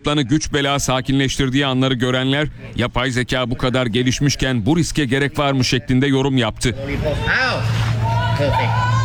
Kaplan'ı güç bela sakinleştirdiği anları görenler, yapay zeka bu kadar gelişmişken bu riske gerek var mı şeklinde yorum yaptı. Ow! Perfect.